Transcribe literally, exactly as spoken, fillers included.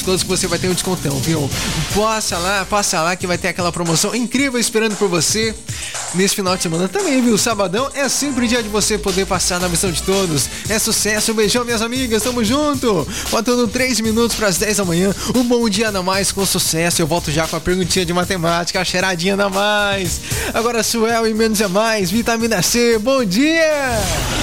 Close que você vai ter um descontão, viu? Passa lá, passa lá que vai ter aquela promoção incrível esperando por você nesse final de semana também, viu? Sabadão é sempre dia de você poder passar na Missão de Todos. É sucesso, um beijão, minhas amigas, tamo junto! Faltando três minutos pras dez da manhã, um bom dia a mais com sucesso. Eu volto já com a perguntinha de matemática, a cheiradinha a mais. Agora Suel e Menos é Mais, vitamina C, bom dia!